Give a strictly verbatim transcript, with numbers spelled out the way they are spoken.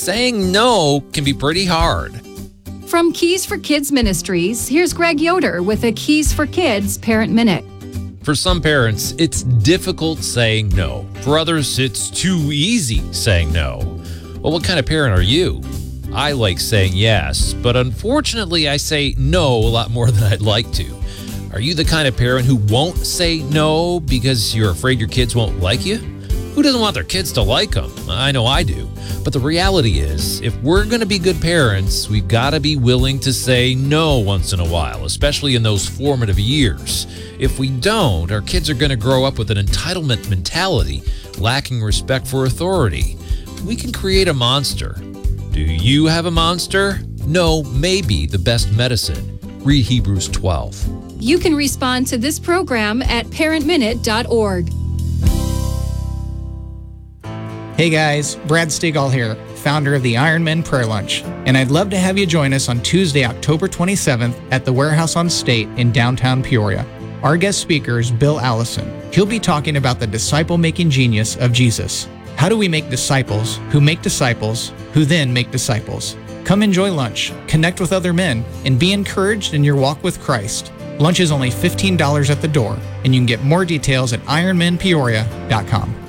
saying no can be pretty hard. From Keys for Kids Ministries, here's Greg Yoder with a Keys for Kids Parent Minute. For some parents, it's difficult saying no. For others, it's too easy saying no. Well, what kind of parent are you? I like saying yes, but unfortunately, I say no a lot more than I'd like to. Are you the kind of parent who won't say no because you're afraid your kids won't like you? Who doesn't want their kids to like them? I know I do. But the reality is, if we're going to be good parents, we've got to be willing to say no once in a while, especially in those formative years. If we don't, our kids are going to grow up with an entitlement mentality, lacking respect for authority. We can create a monster. Do you have a monster? No may be the best medicine. Read Hebrews twelve. You can respond to this program at parent minute dot org. Hey guys, Brad Stigall here, founder of the Ironman Prayer Lunch, and I'd love to have you join us on Tuesday, October twenty-seventh at the Warehouse on State in downtown Peoria. Our guest speaker is Bill Allison. He'll be talking about the disciple-making genius of Jesus. How do we make disciples who make disciples who then make disciples? Come enjoy lunch, connect with other men, and be encouraged in your walk with Christ. Lunch is only fifteen dollars at the door, and you can get more details at ironman peoria dot com.